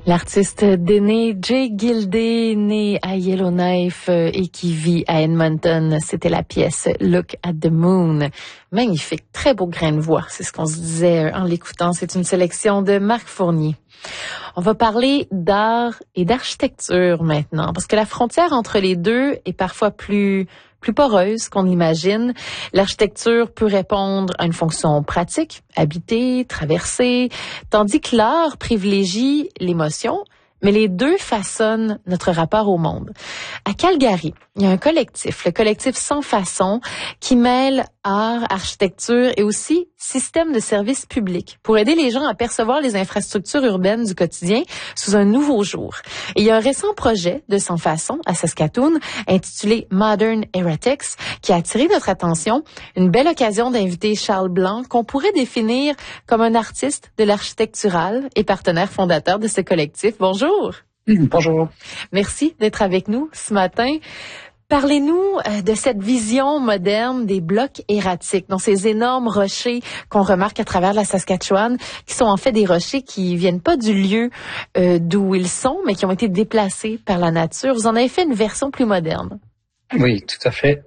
L'artiste Déné J. Gildé, né à Yellowknife et qui vit à Edmonton, c'était la pièce Look at the Moon. Magnifique, très beau grain de voix, c'est ce qu'on se disait en l'écoutant. C'est une sélection de Marc Fournier. On va parler d'art et d'architecture maintenant, parce que la frontière entre les deux est parfois plus poreuse qu'on imagine. L'architecture peut répondre à une fonction pratique, habiter, traverser, tandis que l'art privilégie l'émotion, mais les deux façonnent notre rapport au monde. À Calgary, il y a un collectif, le collectif Sans Façon, qui mêle art, architecture et aussi système de services publics pour aider les gens à percevoir les infrastructures urbaines du quotidien sous un nouveau jour. Et il y a un récent projet de Sans Façon à Saskatoon intitulé Modern Heretics qui a attiré notre attention. Une belle occasion d'inviter Charles Blanc, qu'on pourrait définir comme un artiste de l'architectural et partenaire fondateur de ce collectif. Bonjour. Bonjour. Merci d'être avec nous ce matin. Parlez-nous de cette vision moderne des blocs erratiques, donc ces énormes rochers qu'on remarque à travers la Saskatchewan, qui sont en fait des rochers qui viennent pas du lieu d'où ils sont, mais qui ont été déplacés par la nature. Vous en avez fait une version plus moderne. Oui, tout à fait.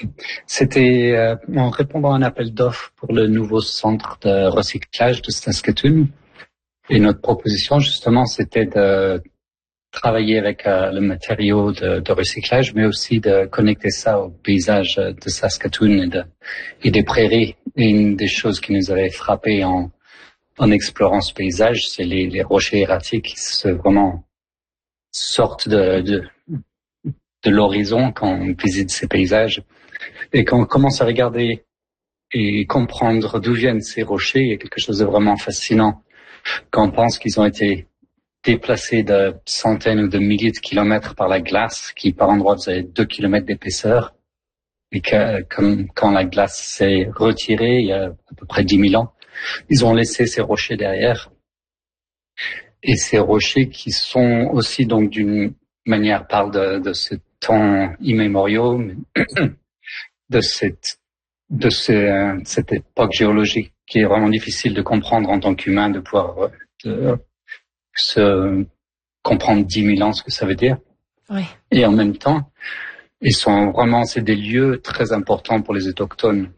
C'était en répondant à un appel d'offres pour le nouveau centre de recyclage de Saskatoon. Et notre proposition, justement, c'était de travailler avec le matériau de recyclage, mais aussi de connecter ça au paysage de Saskatoon et des prairies. Et une des choses qui nous avait frappé en explorant ce paysage, c'est les rochers erratiques qui vraiment sortent de l'horizon quand on visite ces paysages. Et quand on commence à regarder et comprendre d'où viennent ces rochers, il y a quelque chose de vraiment fascinant. Quand on pense qu'ils ont été déplacés de centaines ou de milliers de kilomètres par la glace, qui par endroits faisait 2 kilomètres d'épaisseur, et que quand la glace s'est retirée il y a à peu près 10 000 ans, ils ont laissé ces rochers derrière. Et ces rochers qui sont aussi donc d'une manière parlent de ce temps immémoriaux, de cette époque géologique qui est vraiment difficile de comprendre en tant qu'humain, de pouvoir se comprendre 10 000 ans ce que ça veut dire. Oui. Et en même temps, c'est des lieux très importants pour les autochtones.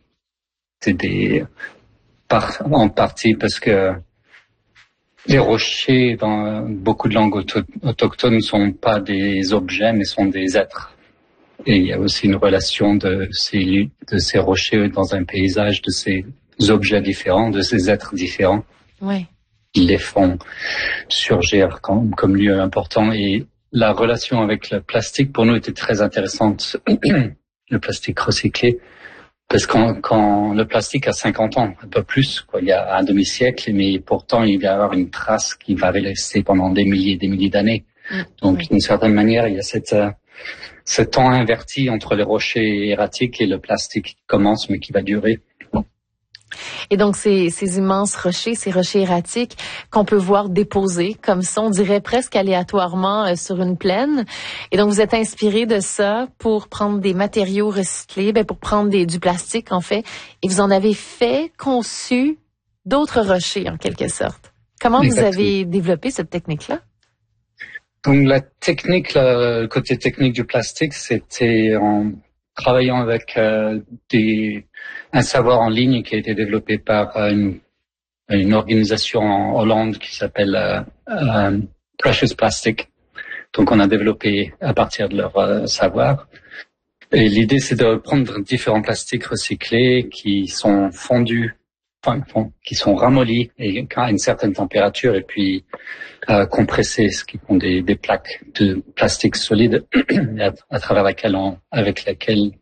En partie parce que les rochers dans beaucoup de langues autochtones ne sont pas des objets, mais sont des êtres. Et il y a aussi une relation de ces rochers dans un paysage, de ces objets différents, de ces êtres différents. Oui. Qui les font surgir comme lieu important. Et la relation avec le plastique, pour nous, était très intéressante. Le plastique recyclé. Parce que quand le plastique a 50 ans, un peu plus, il y a un demi-siècle, mais pourtant, il va y avoir une trace qui va rester pendant des milliers et des milliers d'années. Donc, oui. D'une certaine manière, il y a ce temps inverti entre les rochers erratiques et le plastique qui commence, mais qui va durer. Et donc, ces immenses rochers, ces rochers erratiques qu'on peut voir déposés comme ça, on dirait presque aléatoirement sur une plaine. Et donc, vous êtes inspiré de ça pour prendre des matériaux recyclés, pour prendre du plastique, en fait. Et vous en avez conçu d'autres rochers, en quelque sorte. Comment Exactement. Vous avez développé cette technique-là? Donc, la technique, le côté technique du plastique, c'était en travaillant avec un savoir en ligne qui a été développé par une organisation en Hollande qui s'appelle Precious Plastic. Donc on a développé à partir de leur savoir. Et l'idée c'est de prendre différents plastiques recyclés qui sont fondus, qui sont ramollis et à une certaine température et puis compressés, ce qui font des plaques de plastique solide avec lesquelles